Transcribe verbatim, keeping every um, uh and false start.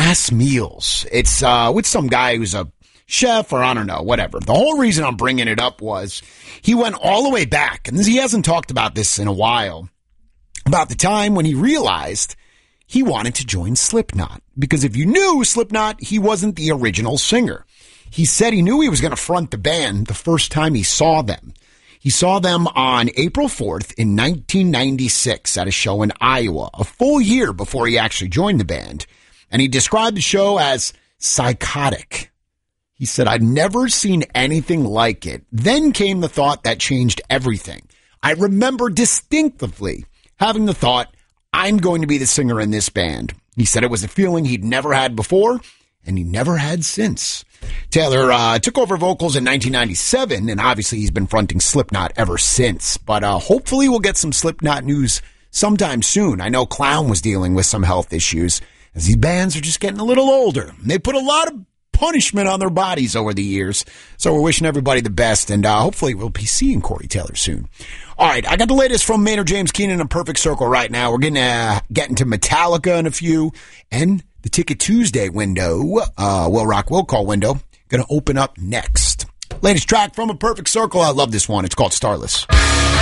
Last Meals. It's uh, with some guy who's a chef or I don't know, whatever. The whole reason I'm bringing it up was he went all the way back, and he hasn't talked about this in a while, about the time when he realized he wanted to join Slipknot. Because if you knew Slipknot, he wasn't the original singer. He said he knew he was going to front the band the first time he saw them. He saw them on April fourth in nineteen ninety-six at a show in Iowa, a full year before he actually joined the band. And he described the show as psychotic. He said, I'd never seen anything like it. Then came the thought that changed everything. I remember distinctively having the thought, I'm going to be the singer in this band. He said it was a feeling he'd never had before, and he never had since. Taylor uh, took over vocals in nineteen ninety-seven, and obviously he's been fronting Slipknot ever since. But uh, hopefully we'll get some Slipknot news sometime soon. I know Clown was dealing with some health issues, as these bands are just getting a little older. They put a lot of punishment on their bodies over the years. So we're wishing everybody the best, and uh, hopefully we'll be seeing Corey Taylor soon. All right, I got the latest from Maynard James Keenan in Perfect Circle right now. We're going to uh, get into Metallica in a few, and the Ticket Tuesday window, uh, Will Rock Will Call window, going to open up next. Latest track from A Perfect Circle. I love this one. It's called Starless.